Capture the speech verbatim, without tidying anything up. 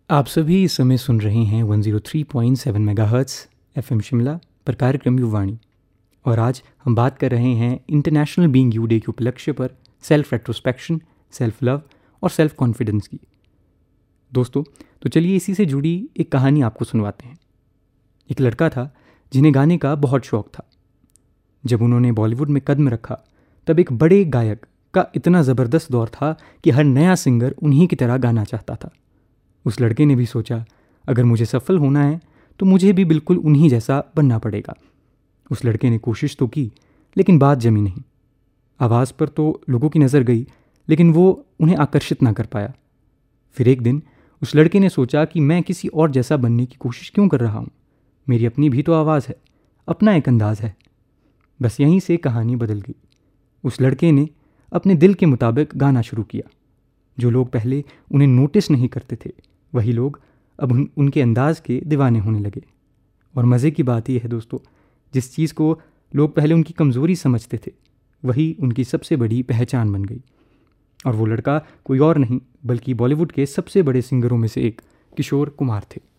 आप सभी इस समय सुन रहे हैं एक सौ तीन पॉइंट सात मेगाहर्ट्ज़ एफएम शिमला पर कार्यक्रम युवाणी। और आज हम बात कर रहे हैं इंटरनेशनल बीइंग यू डे के उपलक्ष्य पर सेल्फ रेट्रोस्पेक्शन, सेल्फ लव और सेल्फ कॉन्फिडेंस की। दोस्तों, तो चलिए इसी से जुड़ी एक कहानी आपको सुनवाते हैं। एक लड़का था जिन्हें गाने का बहुत शौक था। जब उन्होंने बॉलीवुड में कदम रखा तब एक बड़े गायक का इतना ज़बरदस्त दौर था कि हर नया सिंगर उन्हीं की तरह गाना चाहता था। उस लड़के ने भी सोचा, अगर मुझे सफल होना है तो मुझे भी बिल्कुल उन्हीं जैसा बनना पड़ेगा। उस लड़के ने कोशिश तो की, लेकिन बात जमी नहीं। आवाज़ पर तो लोगों की नज़र गई, लेकिन वो उन्हें आकर्षित ना कर पाया। फिर एक दिन उस लड़के ने सोचा कि मैं किसी और जैसा बनने की कोशिश क्यों कर रहा हूँ। मेरी अपनी भी तो आवाज़ है, अपना एक अंदाज़ है। बस यहीं से कहानी बदल गई। उस लड़के ने अपने दिल के मुताबिक गाना शुरू किया। जो लोग पहले उन्हें नोटिस नहीं करते थे, वही लोग अब उन, उनके अंदाज़ के दीवाने होने लगे। और मज़े की बात यह है दोस्तों, जिस चीज़ को लोग पहले उनकी कमज़ोरी समझते थे, वही उनकी सबसे बड़ी पहचान बन गई। और वो लड़का कोई और नहीं बल्कि बॉलीवुड के सबसे बड़े सिंगरों में से एक किशोर कुमार थे।